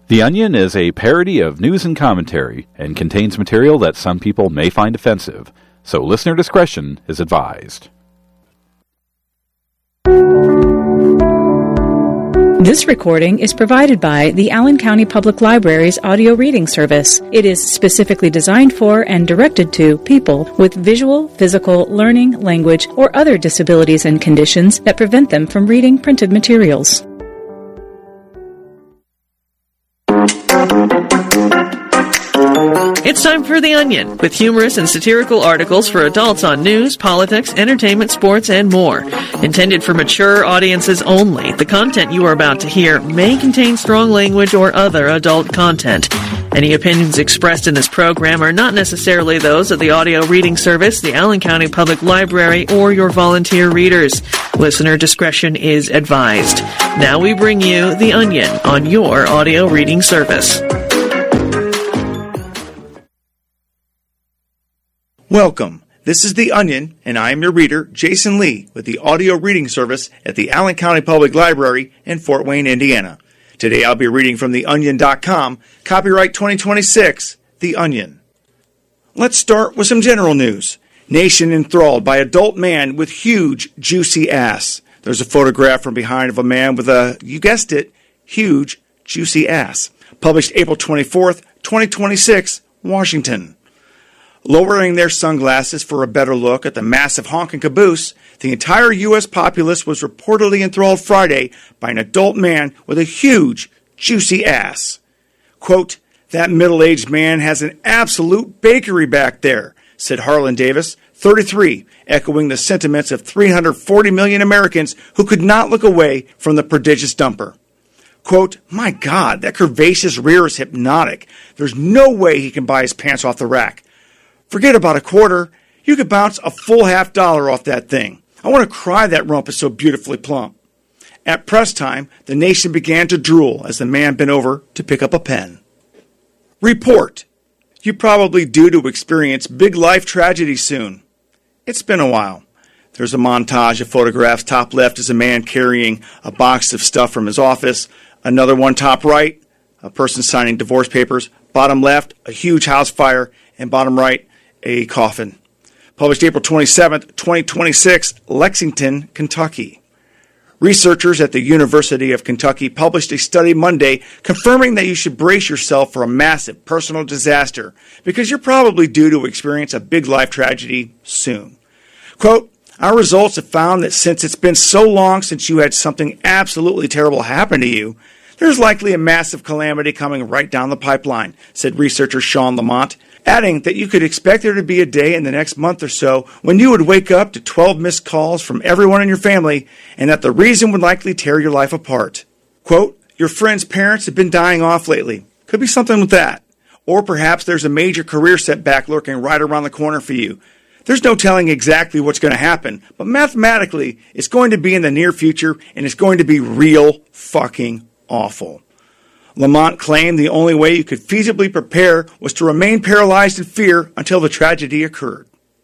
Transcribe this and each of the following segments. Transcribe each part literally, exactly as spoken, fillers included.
The Onion is a parody of news and commentary and contains material that some people may find offensive, so listener discretion is advised. This recording is provided by the Allen County Public Library's audio reading service. It is specifically designed for and directed to people with visual, physical, learning, language, or other disabilities and conditions that prevent them from reading printed materials. It's time for The Onion, with humorous and satirical articles for adults on news, politics, entertainment, sports, and more. Intended for mature audiences only, the content you are about to hear may contain strong language or other adult content. Any opinions expressed in this program are not necessarily those of the audio reading service, the Allen County Public Library, or your volunteer readers. Listener discretion is advised. Now we bring you The Onion on your audio reading service. Welcome. This is The Onion, and I am your reader, Jason Lee, with the audio reading service at the Allen County Public Library in Fort Wayne, Indiana. Today I'll be reading from the onion dot com, copyright twenty twenty-six, The Onion. Let's start with some general news. Nation enthralled by adult man with huge, juicy ass. There's a photograph from behind of a man with a, you guessed it, huge, juicy ass. Published April twenty-fourth, twenty twenty-six, Washington. Lowering their sunglasses for a better look at the massive honking caboose, the entire U S populace was reportedly enthralled Friday by an adult man with a huge, juicy ass. Quote, "That middle-aged man has an absolute bakery back there," said Harlan Davis, thirty-three, echoing the sentiments of three hundred forty million Americans who could not look away from the prodigious dumper. Quote, "My God, that curvaceous rear is hypnotic. There's no way he can buy his pants off the rack. Forget about a quarter. You could bounce a full half dollar off that thing. I want to cry, that rump is so beautifully plump." At press time, the nation began to drool as the man bent over to pick up a pen. Report. You probably due to experience big life tragedy soon. It's been a while. There's a montage of photographs. Top left is a man carrying a box of stuff from his office. Another one top right, a person signing divorce papers. Bottom left, a huge house fire. And bottom right, a coffin. Published April twenty-seventh, twenty twenty-six, Lexington, Kentucky. Researchers at the University of Kentucky published a study Monday confirming that you should brace yourself for a massive personal disaster because you're probably due to experience a big life tragedy soon. Quote, "Our results have found that since it's been so long since you had something absolutely terrible happen to you, there's likely a massive calamity coming right down the pipeline," said researcher Sean Lamont, adding that you could expect there to be a day in the next month or so when you would wake up to twelve missed calls from everyone in your family and that the reason would likely tear your life apart. Quote, "Your friend's parents have been dying off lately. Could be something with that. Or perhaps there's a major career setback lurking right around the corner for you. There's no telling exactly what's going to happen, but mathematically, it's going to be in the near future and it's going to be real fucking awful." Lamont claimed the only way you could feasibly prepare was to remain paralyzed in fear until the tragedy occurred.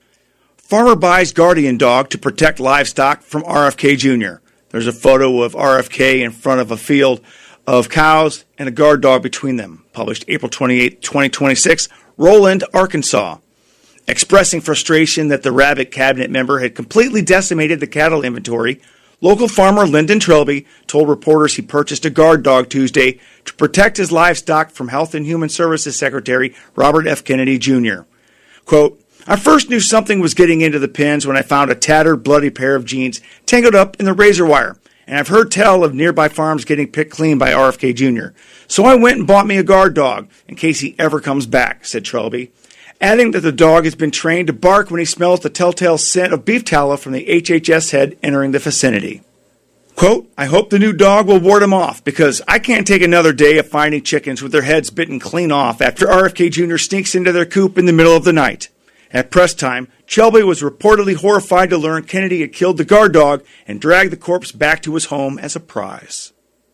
Farmer buys guardian dog to protect livestock from R F K Junior There's a photo of R F K in front of a field of cows and a guard dog between them. Published April twenty-eighth, twenty twenty-six, Roland, Arkansas. Expressing frustration that the rabbit cabinet member had completely decimated the cattle inventory, local farmer Lyndon Trilby told reporters he purchased a guard dog Tuesday to protect his livestock from Health and Human Services Secretary Robert F. Kennedy Junior Quote, "I first knew something was getting into the pens when I found a tattered, bloody pair of jeans tangled up in the razor wire, and I've heard tell of nearby farms getting picked clean by R F K Junior So I went and bought me a guard dog in case he ever comes back," said Trilby, adding that the dog has been trained to bark when he smells the telltale scent of beef tallow from the H H S head entering the vicinity. Quote, "I hope the new dog will ward him off because I can't take another day of finding chickens with their heads bitten clean off after R F K Junior sneaks into their coop in the middle of the night." At press time, Shelby was reportedly horrified to learn Kennedy had killed the guard dog and dragged the corpse back to his home as a prize.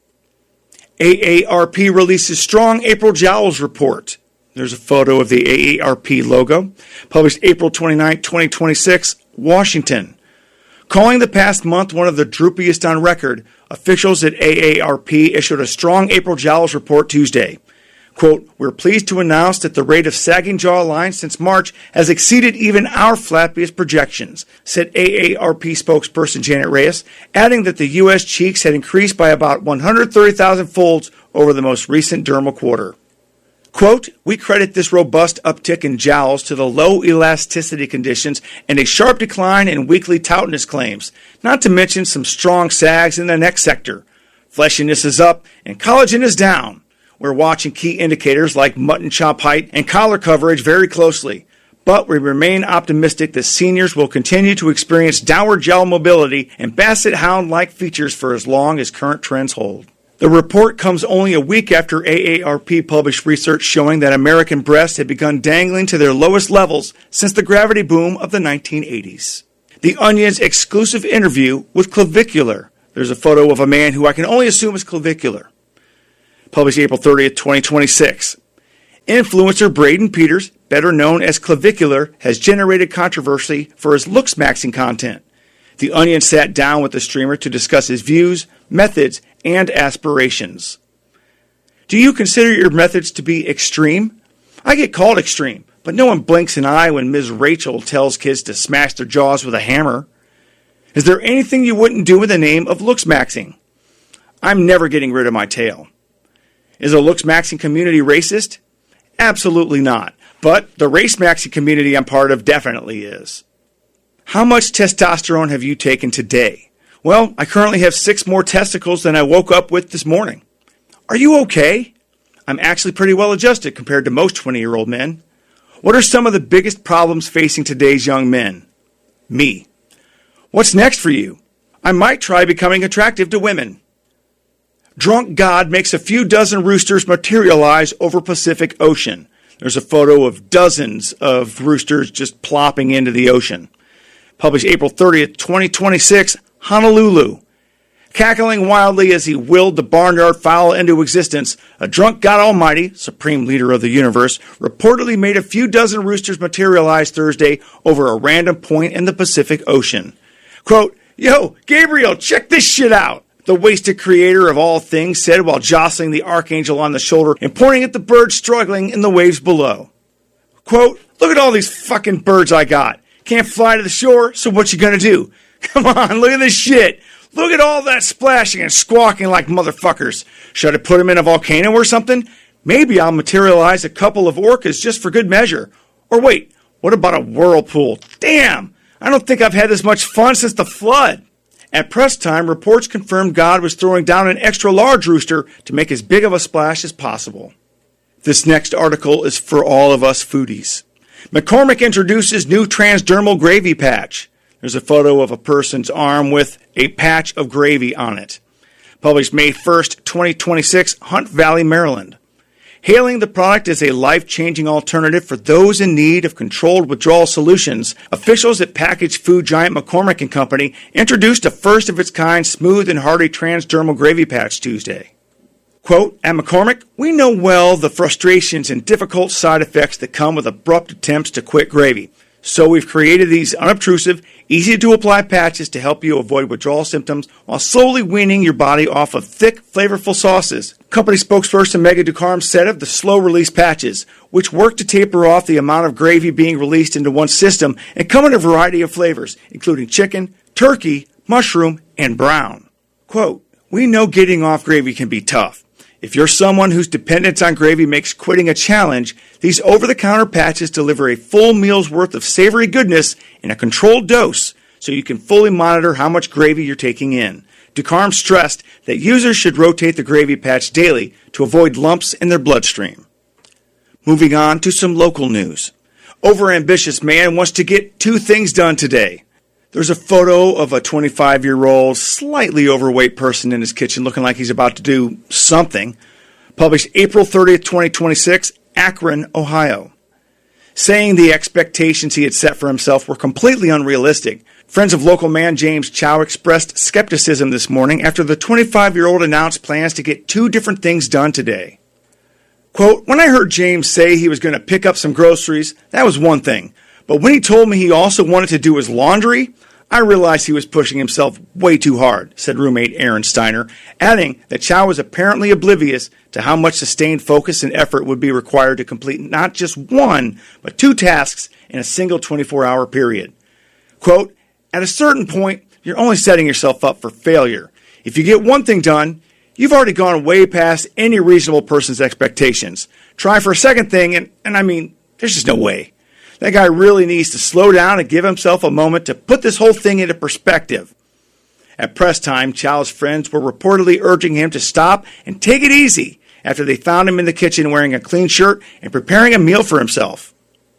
A A R P releases strong April Jowls report. There's a photo of the A A R P logo. Published April twenty-ninth, twenty twenty-six, Washington. Calling the past month one of the droopiest on record, officials at A A R P issued a strong April jowls report Tuesday. Quote, "We're pleased to announce that the rate of sagging jawline since March has exceeded even our flappiest projections," said A A R P spokesperson Janet Reyes, adding that the U S cheeks had increased by about one hundred thirty thousand folds over the most recent dermal quarter. Quote, "We credit this robust uptick in jowls to the low elasticity conditions and a sharp decline in weekly toughness claims, not to mention some strong sags in the neck sector. Fleshiness is up and collagen is down. We're watching key indicators like mutton chop height and collar coverage very closely, but we remain optimistic that seniors will continue to experience downward jowl mobility and basset hound-like features for as long as current trends hold." The report comes only a week after A A R P published research showing that American breasts had begun dangling to their lowest levels since the gravity boom of the nineteen eighties. The Onion's exclusive interview with Clavicular. There's a photo of a man who I can only assume is clavicular. Published April thirtieth, twenty twenty-six. Influencer Braden Peters, better known as Clavicular, has generated controversy for his looks-maxing content. The Onion sat down with the streamer to discuss his views, methods, and aspirations. Do you consider your methods to be extreme? I get called extreme, but no one blinks an eye when Miz Rachel tells kids to smash their jaws with a hammer. Is there anything you wouldn't do in the name of looks-maxing? I'm never getting rid of my tail. Is the looks-maxing community racist? Absolutely not. But the race-maxing community I'm part of definitely is. How much testosterone have you taken today? Well, I currently have six more testicles than I woke up with this morning. Are you okay? I'm actually pretty well adjusted compared to most twenty-year-old men. What are some of the biggest problems facing today's young men? Me. What's next for you? I might try becoming attractive to women. Drunk God makes a few dozen roosters materialize over Pacific Ocean. There's a photo of dozens of roosters just plopping into the ocean. Published April thirtieth, twenty twenty-six, Honolulu. Cackling wildly as he willed the barnyard fowl into existence, a drunk God Almighty, supreme leader of the universe, reportedly made a few dozen roosters materialize Thursday over a random point in the Pacific Ocean. Quote, "Yo, Gabriel, check this shit out," the wasted creator of all things said while jostling the archangel on the shoulder and pointing at the birds struggling in the waves below. Quote, "Look at all these fucking birds I got. Can't fly to the shore, so what you gonna do? Come on, look at this shit. Look at all that splashing and squawking like motherfuckers. Should I put them in a volcano or something? Maybe I'll materialize a couple of orcas just for good measure. Or wait, what about a whirlpool? Damn, I don't think I've had this much fun since the flood." At press time, reports confirmed God was throwing down an extra large rooster to make as big of a splash as possible. This next article is for all of us foodies. McCormick introduces new transdermal gravy patch. There's a photo of a person's arm with a patch of gravy on it. Published May first, twenty twenty-six, Hunt Valley, Maryland. Hailing the product as a life-changing alternative for those in need of controlled withdrawal solutions, officials at packaged food giant McCormick and Company introduced a first-of-its-kind smooth and hearty transdermal gravy patch Tuesday. Quote, "At McCormick, we know well the frustrations and difficult side effects that come with abrupt attempts to quit gravy. So we've created these unobtrusive, easy-to-apply patches to help you avoid withdrawal symptoms while slowly weaning your body off of thick, flavorful sauces." Company spokesperson Megan Ducarme said of the slow-release patches, which work to taper off the amount of gravy being released into one system and come in a variety of flavors, including chicken, turkey, mushroom, and brown. Quote, "We know getting off gravy can be tough. If you're someone whose dependence on gravy makes quitting a challenge, these over-the-counter patches deliver a full meal's worth of savory goodness in a controlled dose so you can fully monitor how much gravy you're taking in." Ducarme stressed that users should rotate the gravy patch daily to avoid lumps in their bloodstream. Moving on to some local news. Overambitious man wants to get two things done today. There's a photo of a twenty-five-year-old, slightly overweight person in his kitchen looking like he's about to do something. Published April thirtieth, twenty twenty-six, Akron, Ohio. Saying the expectations he had set for himself were completely unrealistic, friends of local man James Chow expressed skepticism this morning after the twenty-five-year-old announced plans to get two different things done today. Quote, "When I heard James say he was going to pick up some groceries, that was one thing. But when he told me he also wanted to do his laundry, I realized he was pushing himself way too hard, said roommate Aaron Steiner, adding that Chow was apparently oblivious to how much sustained focus and effort would be required to complete not just one, but two tasks in a single twenty-four hour period. Quote, at a certain point, you're only setting yourself up for failure. If you get one thing done, you've already gone way past any reasonable person's expectations. Try for a second thing, and, and I mean, there's just no way. That guy really needs to slow down and give himself a moment to put this whole thing into perspective. At press time, Chow's friends were reportedly urging him to stop and take it easy after they found him in the kitchen wearing a clean shirt and preparing a meal for himself.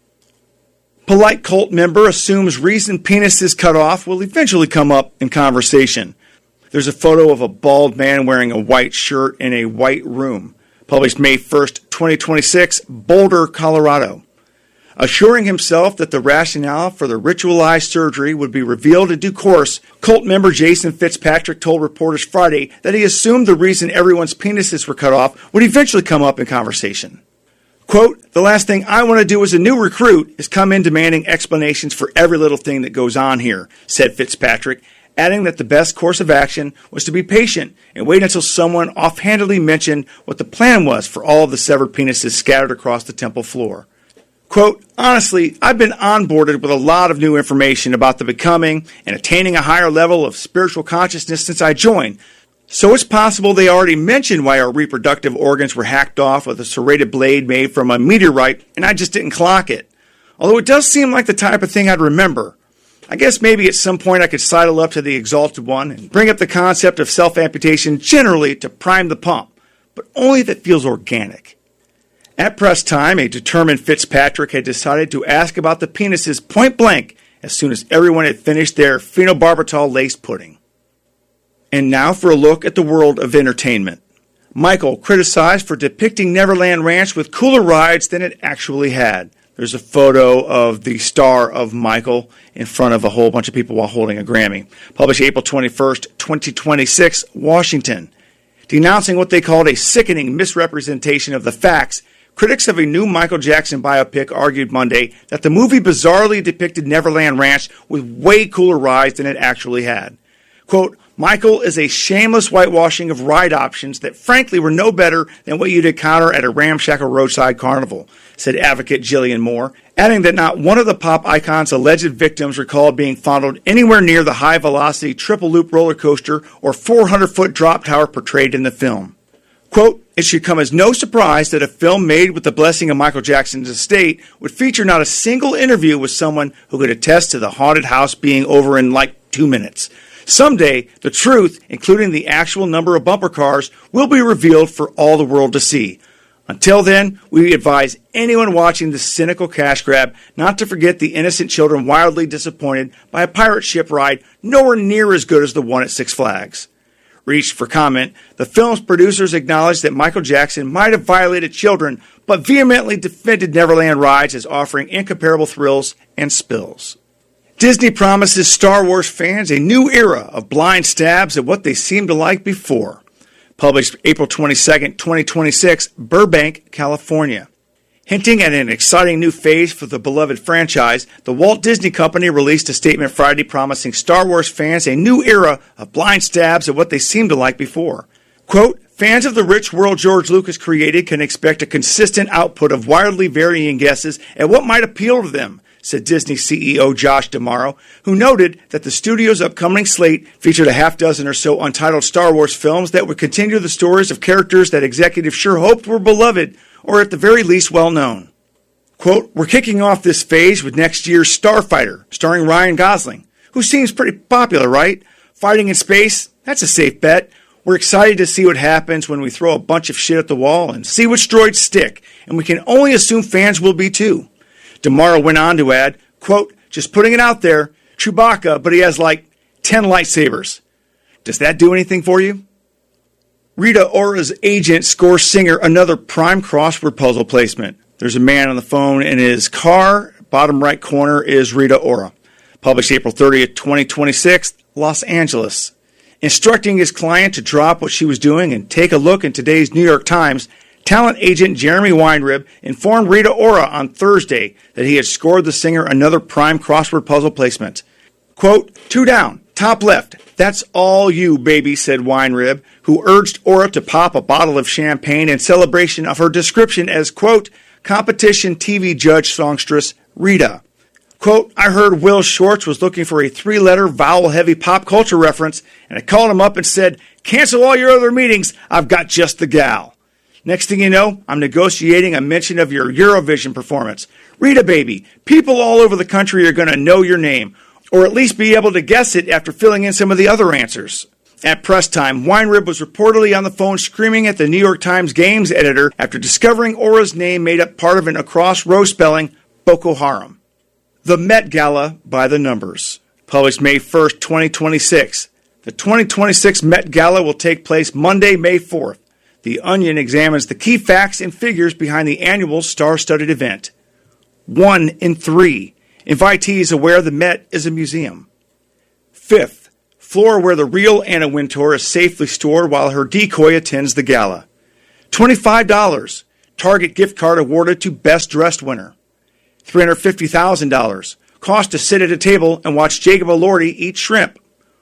Polite cult member assumes reason penis is cut off will eventually come up in conversation. There's a photo of a bald man wearing a white shirt in a white room. Published May first, twenty twenty-six, Boulder, Colorado. Assuring himself that the rationale for the ritualized surgery would be revealed in due course, cult member Jason Fitzpatrick told reporters Friday that he assumed the reason everyone's penises were cut off would eventually come up in conversation. Quote, the last thing I want to do as a new recruit is come in demanding explanations for every little thing that goes on here, said Fitzpatrick, adding that the best course of action was to be patient and wait until someone offhandedly mentioned what the plan was for all of the severed penises scattered across the temple floor. Quote, honestly, I've been onboarded with a lot of new information about the becoming and attaining a higher level of spiritual consciousness since I joined. So it's possible they already mentioned why our reproductive organs were hacked off with a serrated blade made from a meteorite, and I just didn't clock it. Although it does seem like the type of thing I'd remember. I guess maybe at some point I could sidle up to the Exalted One and bring up the concept of self-amputation generally to prime the pump, but only if it feels organic. At press time, a determined Fitzpatrick had decided to ask about the penises point blank as soon as everyone had finished their phenobarbital-laced pudding. And now for a look at the world of entertainment. Michael criticized for depicting Neverland Ranch with cooler rides than it actually had. There's a photo of the star of Michael in front of a whole bunch of people while holding a Grammy. Published April twenty-first, twenty twenty-six, Washington. Denouncing what they called a sickening misrepresentation of the facts, critics of a new Michael Jackson biopic argued Monday that the movie bizarrely depicted Neverland Ranch with way cooler rides than it actually had. Quote, Michael is a shameless whitewashing of ride options that frankly were no better than what you'd encounter at a ramshackle roadside carnival, said advocate Jillian Moore, adding that not one of the pop icon's alleged victims recalled being fondled anywhere near the high-velocity triple-loop roller coaster or four hundred foot drop tower portrayed in the film. Quote, it should come as no surprise that a film made with the blessing of Michael Jackson's estate would feature not a single interview with someone who could attest to the haunted house being over in like two minutes. Someday, the truth, including the actual number of bumper cars, will be revealed for all the world to see. Until then, we advise anyone watching this cynical cash grab not to forget the innocent children wildly disappointed by a pirate ship ride nowhere near as good as the one at Six Flags. Reached for comment, the film's producers acknowledged that Michael Jackson might have violated children, but vehemently defended Neverland rides as offering incomparable thrills and spills. Disney promises Star Wars fans a new era of blind stabs at what they seemed to like before. Published April twenty-second, twenty twenty-six, Burbank, California. Hinting at an exciting new phase for the beloved franchise, the Walt Disney Company released a statement Friday promising Star Wars fans a new era of blind stabs at what they seemed to like before. Quote, fans of the rich world George Lucas created can expect a consistent output of wildly varying guesses at what might appeal to them, said Disney C E O Josh D'Amaro, who noted that the studio's upcoming slate featured a half dozen or so untitled Star Wars films that would continue the stories of characters that executives sure hoped were beloved, or at the very least well-known. Quote, we're kicking off this phase with next year's Starfighter, starring Ryan Gosling, who seems pretty popular, right? Fighting in space, that's a safe bet. We're excited to see what happens when we throw a bunch of shit at the wall and see which droids stick, and we can only assume fans will be too. D'Amaro went on to add, quote, just putting it out there, Chewbacca, but he has like ten lightsabers. Does that do anything for you? Rita Ora's agent scores singer another prime crossword puzzle placement. There's a man on the phone in his car. Bottom right corner is Rita Ora. Published April thirtieth, twenty twenty-six, Los Angeles. Instructing his client to drop what she was doing and take a look in today's New York Times, talent agent Jeremy Weinrib informed Rita Ora on Thursday that he had scored the singer another prime crossword puzzle placement. Quote, two down, top left. That's all you, baby, said Weinrib, who urged Ora to pop a bottle of champagne in celebration of her description as, quote, competition T V judge songstress Rita. Quote, I heard Will Shortz was looking for a three-letter, vowel-heavy pop culture reference, and I called him up and said, cancel all your other meetings, I've got just the gal. Next thing you know, I'm negotiating a mention of your Eurovision performance. Rita, baby, people all over the country are going to know your name, or at least be able to guess it after filling in some of the other answers. At press time, Weinrib was reportedly on the phone screaming at the New York Times games editor after discovering Ora's name made up part of an across-row spelling, Boko Haram. The Met Gala by the numbers. Published May first, twenty twenty-six. The twenty twenty-six Met Gala will take place Monday, May fourth. The Onion examines the key facts and figures behind the annual star-studded event. One in three. Invitees aware the Met is a museum. Fifth. Floor where the real Anna Wintour is safely stored while her decoy attends the gala. twenty-five dollars. Target gift card awarded to Best Dressed winner. three hundred fifty thousand dollars. Cost to sit at a table and watch Jacob Elordi eat shrimp.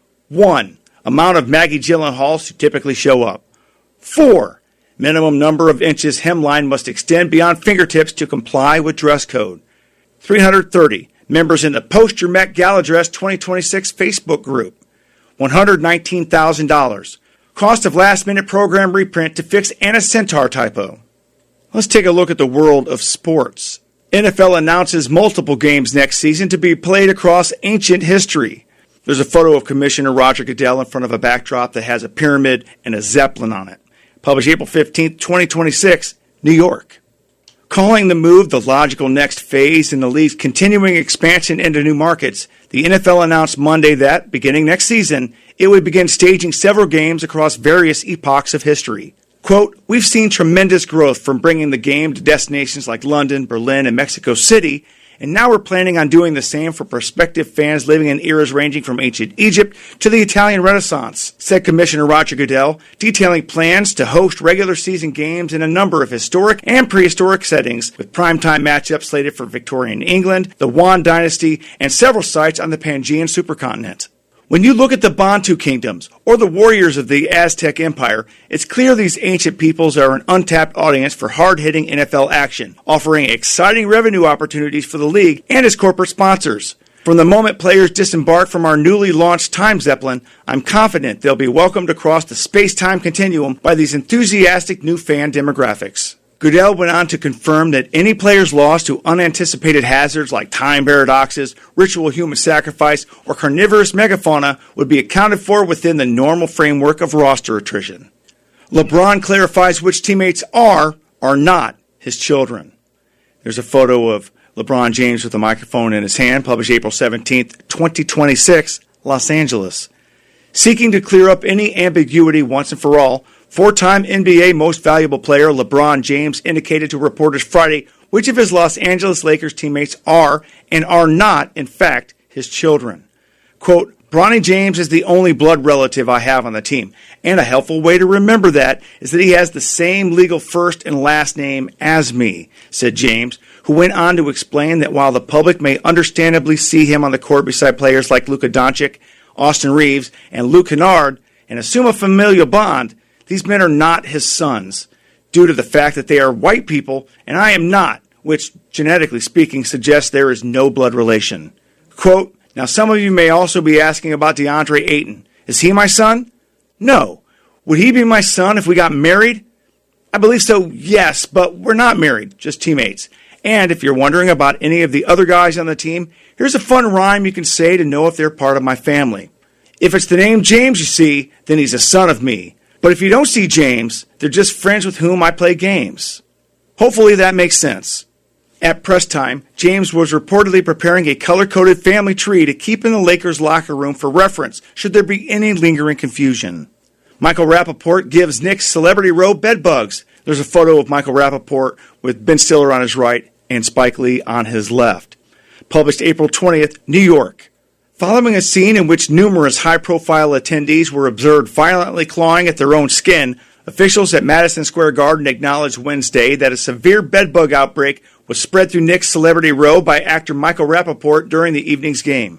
One. Amount of Maggie Gyllenhaals who typically show up. Four. Minimum number of inches hemline must extend beyond fingertips to comply with dress code. three hundred thirty. Members in the Post Your Met Gala Dress twenty twenty-six Facebook group. one hundred nineteen thousand dollars. Cost of last-minute program reprint to fix Anna Centaur typo. Let's take a look at the world of sports. N F L announces multiple games next season to be played across ancient history. There's a photo of Commissioner Roger Goodell in front of a backdrop that has a pyramid and a zeppelin on it. Published April fifteenth, twenty twenty-six, New York. Calling the move the logical next phase in the league's continuing expansion into new markets, the N F L announced Monday that, beginning next season, it would begin staging several games across various epochs of history. Quote, we've seen tremendous growth from bringing the game to destinations like London, Berlin, and Mexico City, and now we're planning on doing the same for prospective fans living in eras ranging from ancient Egypt to the Italian Renaissance, said Commissioner Roger Goodell, detailing plans to host regular season games in a number of historic and prehistoric settings, with primetime matchups slated for Victorian England, the Yuan dynasty, and several sites on the Pangean supercontinent. When you look at the Bantu kingdoms, or the warriors of the Aztec Empire, it's clear these ancient peoples are an untapped audience for hard-hitting N F L action, offering exciting revenue opportunities for the league and its corporate sponsors. From the moment players disembark from our newly launched Time Zeppelin, I'm confident they'll be welcomed across the space-time continuum by these enthusiastic new fan demographics. Goodell went on to confirm that any players lost to unanticipated hazards like time paradoxes, ritual human sacrifice, or carnivorous megafauna would be accounted for within the normal framework of roster attrition. LeBron clarifies which teammates are, or not, his children. There's a photo of LeBron James with a microphone in his hand, published April seventeenth, twenty twenty-six, Los Angeles. Seeking to clear up any ambiguity once and for all, four-time N B A Most Valuable Player LeBron James indicated to reporters Friday which of his Los Angeles Lakers teammates are and are not, in fact, his children. Quote, Bronny James is the only blood relative I have on the team, and a helpful way to remember that is that he has the same legal first and last name as me, said James, who went on to explain that while the public may understandably see him on the court beside players like Luka Doncic, Austin Reeves, and Luke Kennard, and assume a familial bond, these men are not his sons, due to the fact that they are white people, and I am not, which, genetically speaking, suggests there is no blood relation. Quote, now some of you may also be asking about DeAndre Ayton. Is he my son? No. Would he be my son if we got married? I believe so, yes, but we're not married, just teammates. And if you're wondering about any of the other guys on the team, here's a fun rhyme you can say to know if they're part of my family. If it's the name James you see, then he's a son of me. But if you don't see James, they're just friends with whom I play games. Hopefully that makes sense. At press time, James was reportedly preparing a color-coded family tree to keep in the Lakers' locker room for reference should there be any lingering confusion. Michael Rappaport gives Knicks Celebrity Row bedbugs. There's a photo of Michael Rappaport with Ben Stiller on his right and Spike Lee on his left. Published April twentieth, New York. Following a scene in which numerous high-profile attendees were observed violently clawing at their own skin, officials at Madison Square Garden acknowledged Wednesday that a severe bedbug outbreak was spread through Knicks Celebrity Row by actor Michael Rappaport during the evening's game.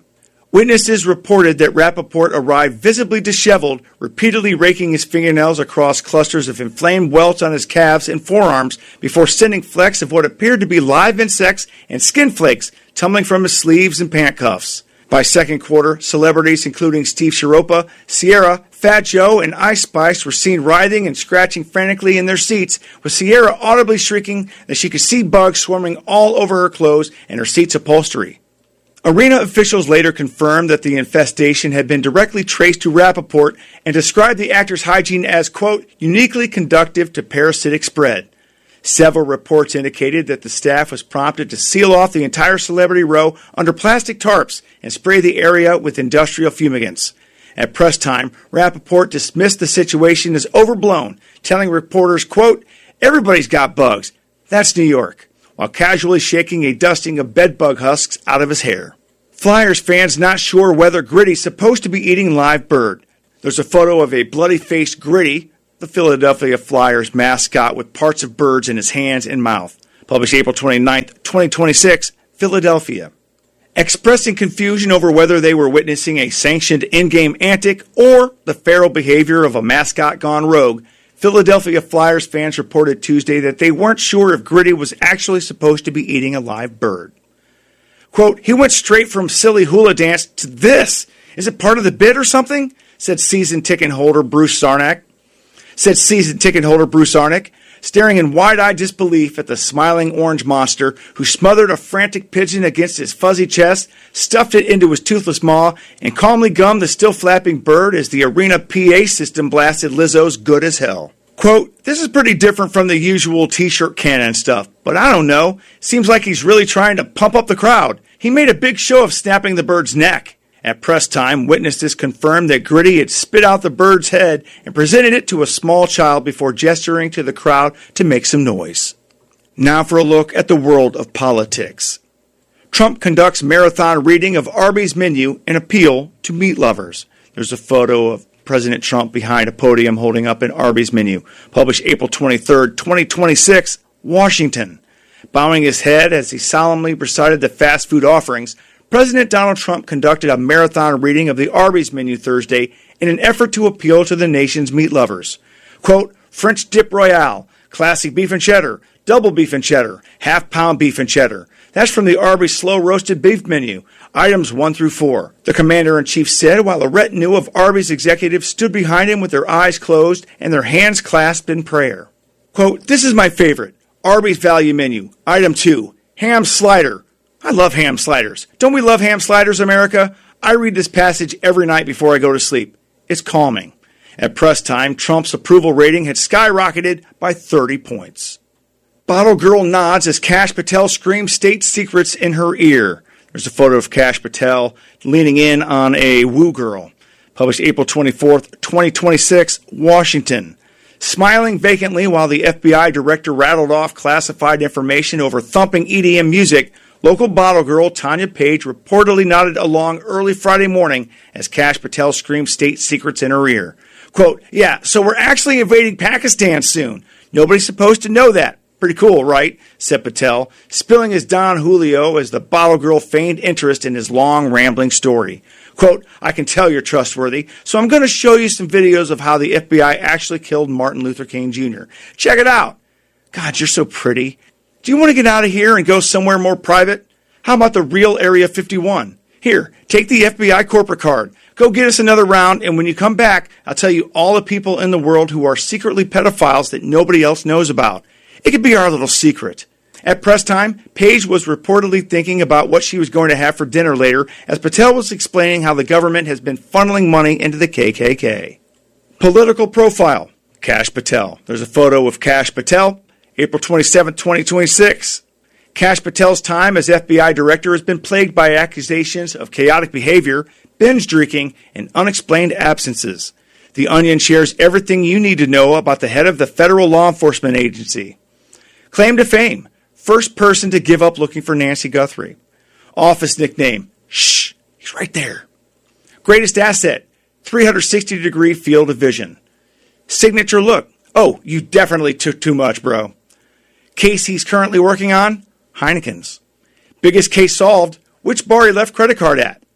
Witnesses reported that Rappaport arrived visibly disheveled, repeatedly raking his fingernails across clusters of inflamed welts on his calves and forearms before sending flecks of what appeared to be live insects and skin flakes tumbling from his sleeves and pant cuffs. By second quarter, celebrities including Steve Sciarroppa, Sierra, Fat Joe, and Ice Spice were seen writhing and scratching frantically in their seats, with Sierra audibly shrieking that she could see bugs swarming all over her clothes and her seat's upholstery. Arena officials later confirmed that the infestation had been directly traced to Rappaport and described the actor's hygiene as, quote, uniquely conductive to parasitic spread. Several reports indicated that the staff was prompted to seal off the entire celebrity row under plastic tarps and spray the area with industrial fumigants. At press time, Rappaport dismissed the situation as overblown, telling reporters, quote, everybody's got bugs. That's New York, while casually shaking a dusting of bedbug husks out of his hair. Flyers fans not sure whether Gritty's supposed to be eating live bird. There's a photo of a bloody-faced Gritty, the Philadelphia Flyers mascot, with parts of birds in his hands and mouth. Published April twenty-ninth, twenty twenty-six, Philadelphia. Expressing confusion over whether they were witnessing a sanctioned in-game antic or the feral behavior of a mascot gone rogue, Philadelphia Flyers fans reported Tuesday that they weren't sure if Gritty was actually supposed to be eating a live bird. Quote, he went straight from silly hula dance to this. Is it part of the bid or something? Said season ticket holder Bruce Sarnak. Said season ticket holder Bruce Sarnak, staring in wide-eyed disbelief at the smiling orange monster who smothered a frantic pigeon against his fuzzy chest, stuffed it into his toothless maw, and calmly gummed the still flapping bird as the arena P A system blasted Lizzo's Good as Hell. Quote, this is pretty different from the usual t-shirt cannon stuff, but I don't know. Seems like he's really trying to pump up the crowd. He made a big show of snapping the bird's neck. At press time, witnesses confirmed that Gritty had spit out the bird's head and presented it to a small child before gesturing to the crowd to make some noise. Now for a look at the world of politics. Trump conducts marathon reading of Arby's menu in appeal to meat lovers. There's a photo of President Trump behind a podium holding up an Arby's menu. Published April twenty-third, twenty twenty-six, Washington. Bowing his head as he solemnly recited the fast food offerings, President Donald Trump conducted a marathon reading of the Arby's menu Thursday in an effort to appeal to the nation's meat lovers. Quote, French dip royale, classic beef and cheddar, double beef and cheddar, half-pound beef and cheddar. That's from the Arby's slow-roasted beef menu, items one through four. The commander-in-chief said while a retinue of Arby's executives stood behind him with their eyes closed and their hands clasped in prayer. Quote, this is my favorite, Arby's value menu, item two, ham slider. I love ham sliders. Don't we love ham sliders, America? I read this passage every night before I go to sleep. It's calming. At press time, Trump's approval rating had skyrocketed by thirty points. Bottle girl nods as Kash Patel screams state secrets in her ear. There's a photo of Kash Patel leaning in on a woo girl. Published April twenty-fourth, twenty twenty-six, Washington. Smiling vacantly while the F B I director rattled off classified information over thumping E D M music, local bottle girl Tanya Page reportedly nodded along early Friday morning as Kash Patel screamed state secrets in her ear. Quote, yeah, so we're actually invading Pakistan soon. Nobody's supposed to know that. Pretty cool, right? Said Patel, spilling his Don Julio as the bottle girl feigned interest in his long, rambling story. Quote, I can tell you're trustworthy, so I'm going to show you some videos of how the F B I actually killed Martin Luther King Junior Check it out. God, you're so pretty. Do you want to get out of here and go somewhere more private? How about the real Area fifty-one? Here, take the F B I corporate card. Go get us another round, and when you come back, I'll tell you all the people in the world who are secretly pedophiles that nobody else knows about. It could be our little secret. At press time, Page was reportedly thinking about what she was going to have for dinner later as Patel was explaining how the government has been funneling money into the K K K. Political profile, Kash Patel. There's a photo of Kash Patel, April twenty-seventh, twenty twenty-six. Kash Patel's time as F B I director has been plagued by accusations of chaotic behavior, binge drinking, and unexplained absences. The Onion shares everything you need to know about the head of the federal law enforcement agency. Claim to fame, first person to give up looking for Nancy Guthrie. Office nickname, shh, he's right there. Greatest asset, three hundred sixty degree field of vision. Signature look, oh, you definitely took too much, bro. Case he's currently working on, Heineken's. Biggest case solved, which bar he left credit card at.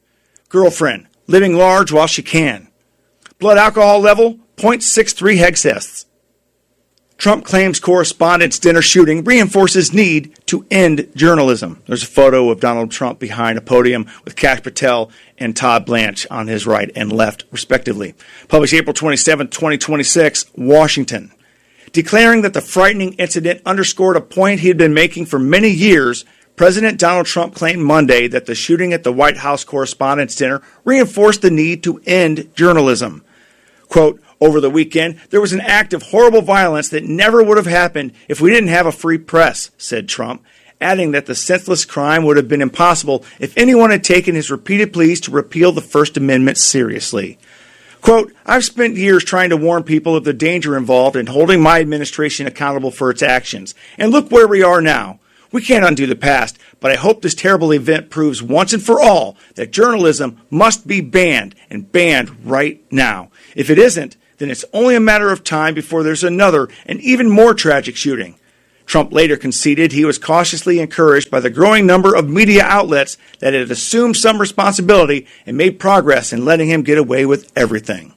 Girlfriend, living large while she can. Blood alcohol level, zero point six three hexests. Trump claims correspondence dinner shooting reinforces need to end journalism. There's a photo of Donald Trump behind a podium with Kash Patel and Todd Blanche on his right and left, respectively. Published April twenty-seventh, twenty twenty-six, Washington. Declaring that the frightening incident underscored a point he had been making for many years, President Donald Trump claimed Monday that the shooting at the White House Correspondents' Dinner reinforced the need to end journalism. Quote, over the weekend, there was an act of horrible violence that never would have happened if we didn't have a free press, said Trump, adding that the senseless crime would have been impossible if anyone had taken his repeated pleas to repeal the First Amendment seriously. Quote, I've spent years trying to warn people of the danger involved in holding my administration accountable for its actions. And look where we are now. We can't undo the past, but I hope this terrible event proves once and for all that journalism must be banned, and banned right now. If it isn't, then it's only a matter of time before there's another and even more tragic shooting. Trump later conceded he was cautiously encouraged by the growing number of media outlets that had assumed some responsibility and made progress in letting him get away with everything.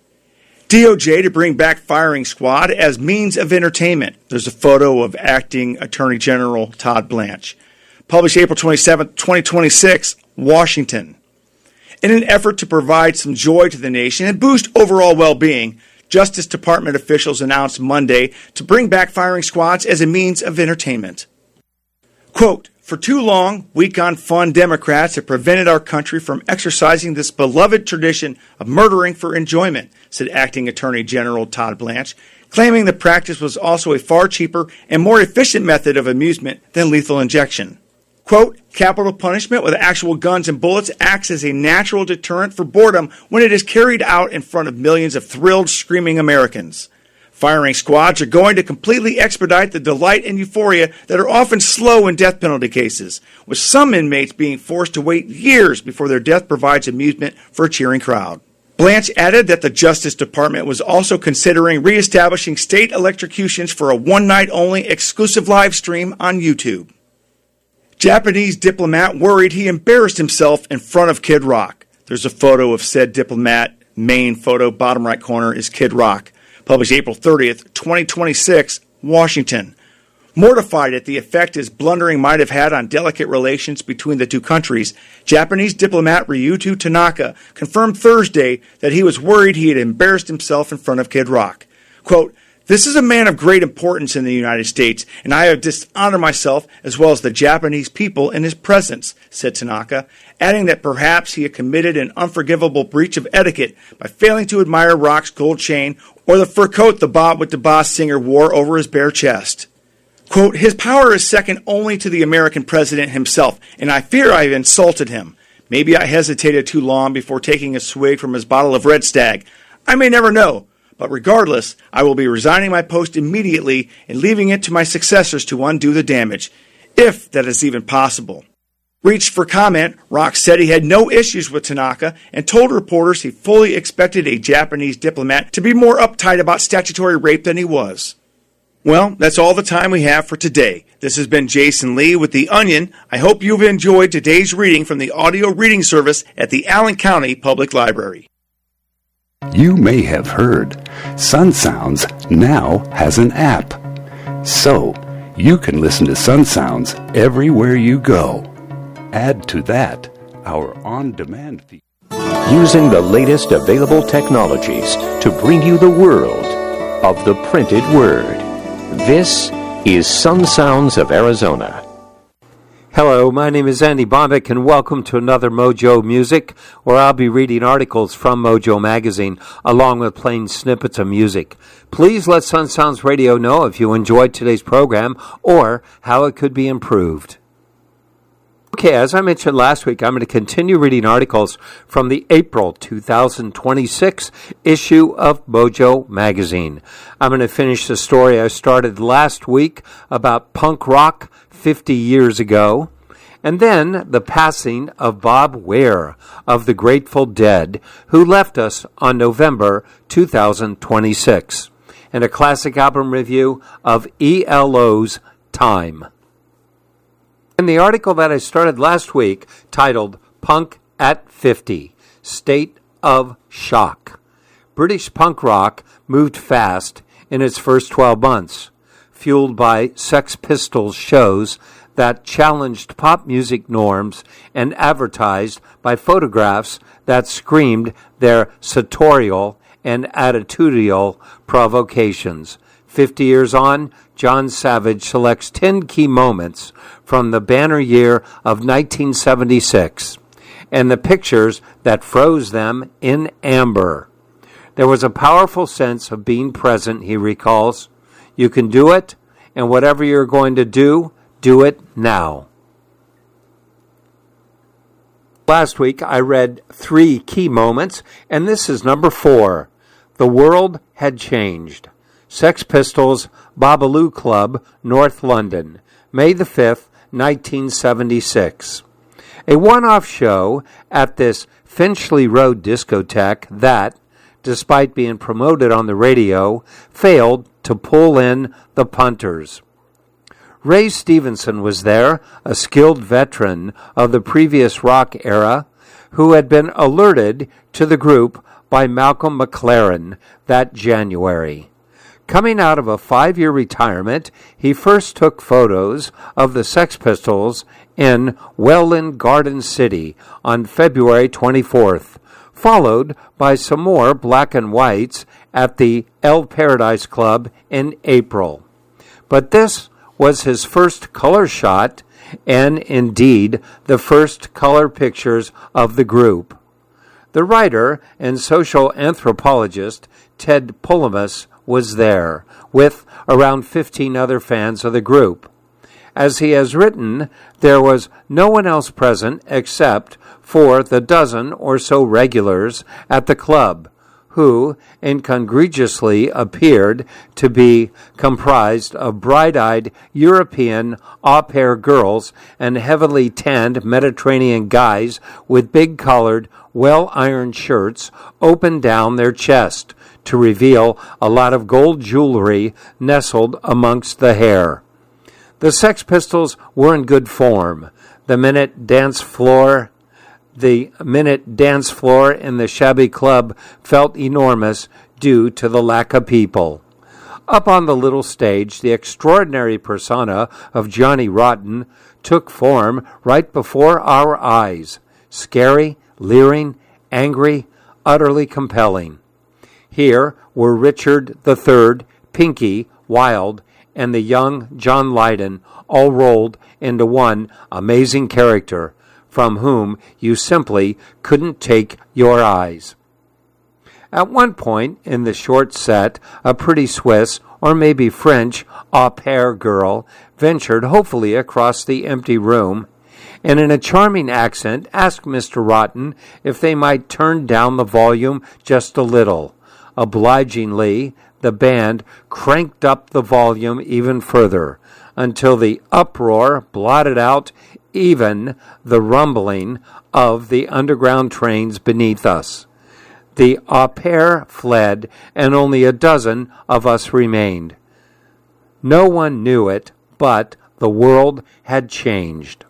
D O J to bring back firing squad as means of entertainment. There's a photo of Acting Attorney General Todd Blanche. Published April twenty-seventh, twenty twenty-six, Washington. In an effort to provide some joy to the nation and boost overall well-being, Justice Department officials announced Monday to bring back firing squads as a means of entertainment. Quote, for too long, weak-on-fun Democrats have prevented our country from exercising this beloved tradition of murdering for enjoyment, said Acting Attorney General Todd Blanche, claiming the practice was also a far cheaper and more efficient method of amusement than lethal injection. Quote, capital punishment with actual guns and bullets acts as a natural deterrent for boredom when it is carried out in front of millions of thrilled, screaming Americans. Firing squads are going to completely expedite the delight and euphoria that are often slow in death penalty cases, with some inmates being forced to wait years before their death provides amusement for a cheering crowd. Blanche added that the Justice Department was also considering reestablishing state electrocutions for a one-night-only exclusive live stream on YouTube. Japanese diplomat worried he embarrassed himself in front of Kid Rock. There's a photo of said diplomat. Main photo, bottom right corner, is Kid Rock. Published April thirtieth, twenty twenty-six, Washington. Mortified at the effect his blundering might have had on delicate relations between the two countries, Japanese diplomat Ryuto Tanaka confirmed Thursday that he was worried he had embarrassed himself in front of Kid Rock. Quote, this is a man of great importance in the United States, and I have dishonored myself as well as the Japanese people in his presence, said Tanaka, adding that perhaps he had committed an unforgivable breach of etiquette by failing to admire Rock's gold chain or the fur coat the Bob with the Boss singer wore over his bare chest. Quote, his power is second only to the American president himself, and I fear I have insulted him. Maybe I hesitated too long before taking a swig from his bottle of Red Stag. I may never know. But regardless, I will be resigning my post immediately and leaving it to my successors to undo the damage, if that is even possible. Reached for comment, Rock said he had no issues with Tanaka and told reporters he fully expected a Japanese diplomat to be more uptight about statutory rape than he was. Well, that's all the time we have for today. This has been Jason Lee with The Onion. I hope you've enjoyed today's reading from the audio reading service at the Allen County Public Library. You may have heard Sun Sounds now has an app. So, you can listen to Sun Sounds everywhere you go. Add to that our on-demand feed. Using the latest available technologies to bring you the world of the printed word. This is Sun Sounds of Arizona. Hello, my name is Andy Bombick, and welcome to another Mojo Music, where I'll be reading articles from Mojo Magazine, along with playing snippets of music. Please let Sun Sounds Radio know if you enjoyed today's program or how it could be improved. Okay, as I mentioned last week, I'm going to continue reading articles from the April two thousand twenty-six issue of Mojo Magazine. I'm going to finish the story I started last week about punk rock fifty years ago, and then the passing of Bob Weir of the Grateful Dead, who left us on November two thousand twenty-six, and a classic album review of E L O's Time. In the article that I started last week, titled Punk at fifty. State of shock. British punk rock moved fast in its first twelve months, fueled by Sex Pistols shows that challenged pop music norms and advertised by photographs that screamed their sartorial and attitudinal provocations. Fifty years on, John Savage selects ten key moments from the banner year of nineteen seventy-six and the pictures that froze them in amber. There was a powerful sense of being present, he recalls. You can do it, and whatever you're going to do, do it now. Last week, I read three key moments, and this is number four. The world had changed. Sex Pistols, Babalu Club, North London, May the fifth, nineteen seventy-six. A one-off show at this Finchley Road discotheque that, despite being promoted on the radio, failed to pull in the punters. Ray Stevenson was there, a skilled veteran of the previous rock era, who had been alerted to the group by Malcolm McLaren that January. Coming out of a five-year retirement, he first took photos of the Sex Pistols in Welland Garden City on February twenty-fourth, followed by some more black and whites at the El Paradise Club in April. But this was his first color shot, and indeed the first color pictures of the group. The writer and social anthropologist Ted Pulamus was there, with around fifteen other fans of the group. As he has written, there was no one else present except for the dozen or so regulars at the club, who incongruously appeared to be comprised of bright-eyed European au pair girls and heavily tanned Mediterranean guys with big-collared, well-ironed shirts open down their chest to reveal a lot of gold jewelry nestled amongst the hair. The Sex Pistols were in good form. The minute dance floor The minute dance floor in the shabby club felt enormous due to the lack of people. Up on the little stage, the extraordinary persona of Johnny Rotten took form right before our eyes. Scary, leering, angry, utterly compelling. Here were Richard the Third, Pinky, Wild, and the young John Lydon, all rolled into one amazing character, from whom you simply couldn't take your eyes. At one point in the short set, a pretty Swiss, or maybe French, au pair girl ventured hopefully across the empty room, and in a charming accent asked Mister Rotten if they might turn down the volume just a little. Obligingly, the band cranked up the volume even further, until the uproar blotted out even the rumbling of the underground trains beneath us. The au pair fled, and only a dozen of us remained. No one knew it, but the world had changed.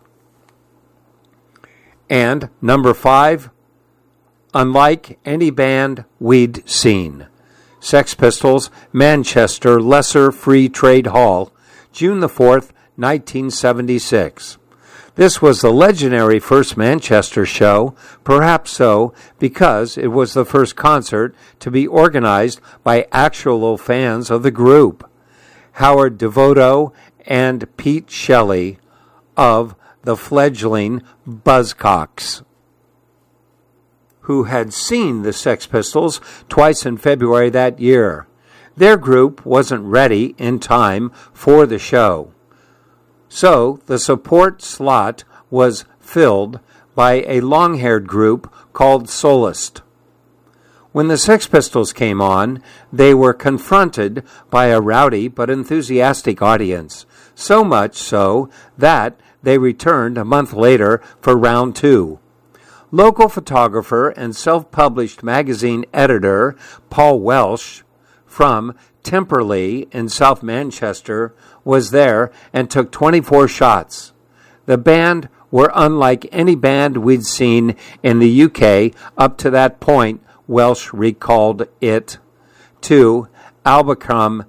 And number five, unlike any band we'd seen. Sex Pistols, Manchester Lesser Free Trade Hall, June the fourth, nineteen seventy-six. This was the legendary first Manchester show, perhaps so because it was the first concert to be organized by actual fans of the group. Howard Devoto and Pete Shelley of the fledgling Buzzcocks, who had seen the Sex Pistols twice in February that year. Their group wasn't ready in time for the show. So the support slot was filled by a long-haired group called Solist. When the Sex Pistols came on, they were confronted by a rowdy but enthusiastic audience, so much so that they returned a month later for round two. Local photographer and self-published magazine editor Paul Welsh from Temperley in South Manchester was there and took twenty-four shots. The band were unlike any band we'd seen in the U K up to that point, Welsh recalled it to Albacrum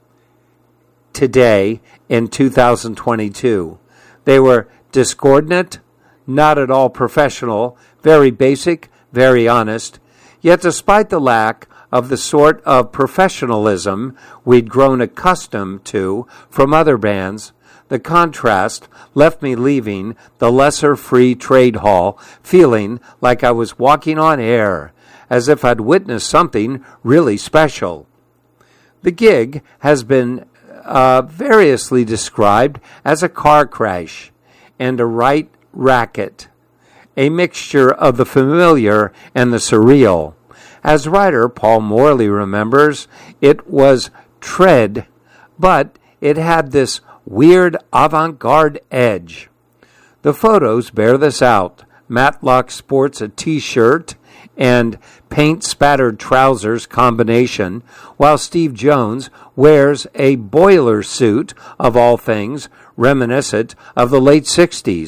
Today in two thousand twenty-two. They were discordant, not at all professional, very basic, very honest. Yet despite the lack of the sort of professionalism we'd grown accustomed to from other bands, the contrast left me leaving the lesser free trade hall feeling like I was walking on air, as if I'd witnessed something really special. The gig has been uh, variously described as a car crash and a right racket, a mixture of the familiar and the surreal. As writer Paul Morley remembers, it was tread, but it had this weird avant-garde edge. The photos bear this out. Matlock sports a T-shirt and paint-spattered trousers combination, while Steve Jones wears a boiler suit, of all things, reminiscent of the late sixties.